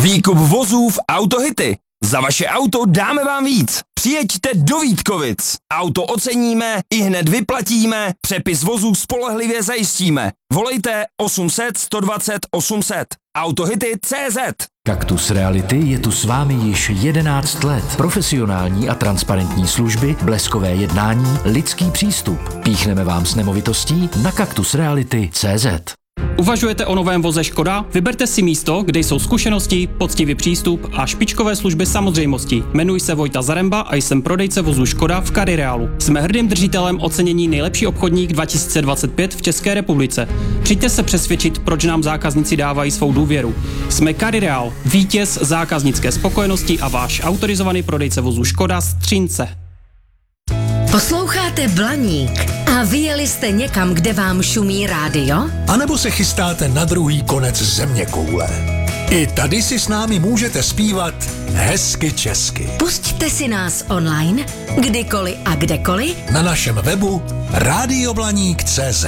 Výkup vozů v Autohity. Za vaše auto dáme vám víc. Přijeďte do Vítkovic. Auto oceníme, ihned vyplatíme, přepis vozů spolehlivě zajistíme. Volejte 800 120 800. Autohity.cz. Kaktus Reality je tu s vámi již 11 let. Profesionální a transparentní služby, bleskové jednání, lidský přístup. Píchneme vám s nemovitostí na kaktusreality.cz. Uvažujete o novém voze Škoda? Vyberte si místo, kde jsou zkušenosti, poctivý přístup a špičkové služby samozřejmostí. Jmenuji se Vojta Zaremba a jsem prodejce vozu Škoda v CarRealu. Jsme hrdým držitelem ocenění nejlepší obchodník 2025 v České republice. Přijďte se přesvědčit, proč nám zákazníci dávají svou důvěru. Jsme CarReal, vítěz zákaznické spokojenosti a váš autorizovaný prodejce vozu Škoda z Třince. Posloucháte Blaník a vyjeli jste někam, kde vám šumí rádio? A nebo se chystáte na druhý konec zeměkoule? I tady si s námi můžete zpívat hezky česky. Pusťte si nás online, kdykoliv a kdekoliv Na našem webu radioblaník.cz.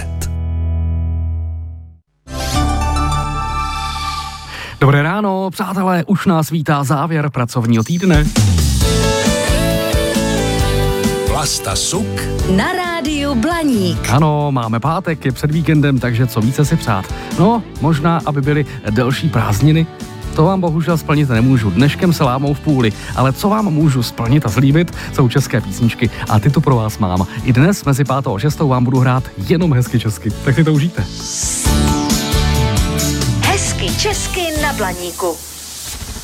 Dobré ráno, přátelé, už nás vítá závěr pracovního týdne. Vlasta Suk na rádiu Blaník. Ano, máme pátek, je před víkendem, takže co více si přát. No, možná, aby byly delší prázdniny. To vám bohužel splnit nemůžu, dneškem se lámou v půli, ale co vám můžu splnit a zlíbit, jsou české písničky a ty tu pro vás mám. I dnes mezi 5. a 6. vám budu hrát jenom hezky česky, tak si to užijte. Hezky česky na Blaníku.